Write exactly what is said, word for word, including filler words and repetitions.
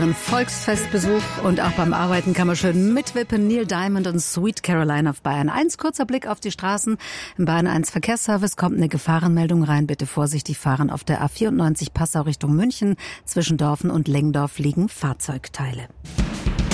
Ein Volksfestbesuch und auch beim Arbeiten kann man schön mitwippen. Neil Diamond und Sweet Caroline auf Bayern eins. Kurzer Blick auf die Straßen. Im Bayern eins Verkehrsservice kommt eine Gefahrenmeldung rein. Bitte vorsichtig fahren auf der A vierundneunzig Passau Richtung München. Zwischen Dorfen und Lengdorf liegen Fahrzeugteile.